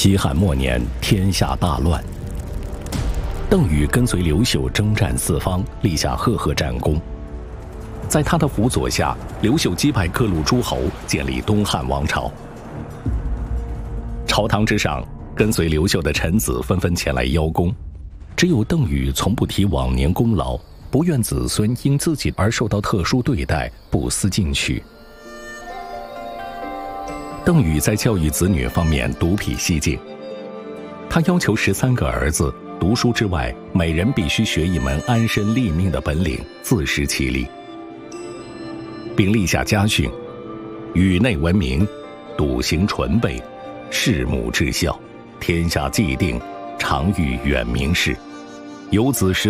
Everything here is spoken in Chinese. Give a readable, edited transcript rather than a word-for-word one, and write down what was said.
西汉末年，天下大乱。邓禹跟随刘秀征战四方，立下赫赫战功。在他的辅佐下，刘秀击败各路诸侯，建立东汉王朝。朝堂之上，跟随刘秀的臣子纷纷前来邀功，只有邓禹从不提往年功劳，不愿子孙因自己而受到特殊对待，不思进取。邓禹在教育子女方面独辟蹊径，他要求13个儿子读书之外，每人必须学一门安身立命的本领，自食其力，并立下家训：宇内文明，笃行纯备，事母至孝，天下既定，常欲远名事。有子